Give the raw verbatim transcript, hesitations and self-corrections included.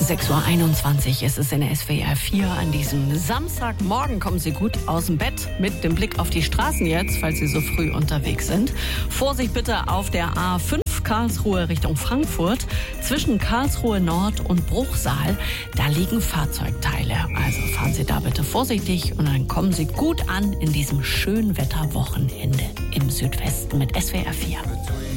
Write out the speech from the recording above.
sechs Uhr einundzwanzig ist es in S W R vier an diesem Samstagmorgen. Kommen Sie gut aus dem Bett mit dem Blick auf die Straßen jetzt, falls Sie so früh unterwegs sind. Vorsicht bitte auf der A fünf Karlsruhe Richtung Frankfurt. Zwischen Karlsruhe Nord und Bruchsal, da liegen Fahrzeugteile. Also fahren Sie da bitte vorsichtig und dann kommen Sie gut an in diesem schönen Wetterwochenende im Südwesten mit S W R vier.